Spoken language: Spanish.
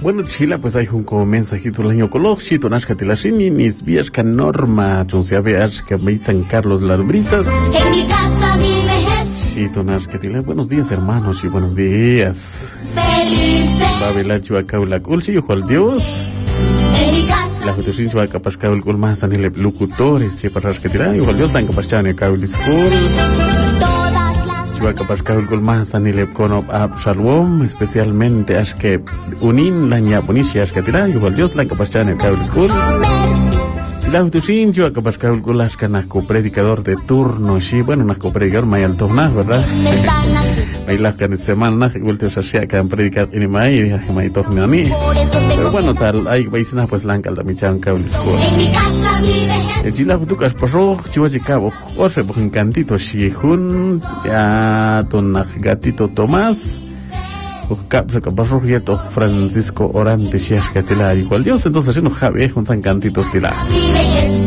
Bueno, Chila, pues hay un como mensajito el año color, chito nashka tilashini, nis vías que norma, chunsia veas que me San Carlos las brisas. En mi casa vive Jesús. Chito nashka tila, buenos días hermanos y buenos días. Felices. Babela chihuacaula culchi, ojo al Dios. En mi casa. La jutusin chihuaca pascaul cul más anile locutores, y para que tira, ojo al Dios, tan capachane caul school. Todas las. Chihuahua pascaul cul más anile conop Absalom, especialmente ashke unin la ña bonicia ashke tira, ojo al Dios, la capachane caul school. La jutusin chihuahua pascaul cul ashke nasco predicador de turno, sí, bueno, nasco predicador mayal tornas, ¿verdad? Bailas que en semana que vuelto a hacer que han predicado en May y May torne a mí. Pero bueno, tal, hay veces pues la calda mi chanca el school. En mi casa vive Jesús. El chila futucas porro, chihuahua cabo, oye, por un cantito shihun, ya ton gatito Tomás, capsa caparro quieto Francisco Orante, Shia que te la igual Dios, entonces yo no jabe, un tan cantito estila. Vive Jesús.